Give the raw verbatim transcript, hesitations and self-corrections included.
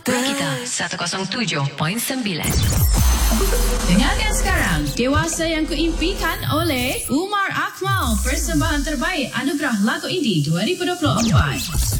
Rakita seratus tujuh perpuluhan sembilan. Dengarkan sekarang Dewasa yang Kuimpikan oleh Umar Akmal, persembahan terbaik Anugerah Lagu Indie dua ribu dua puluh empat.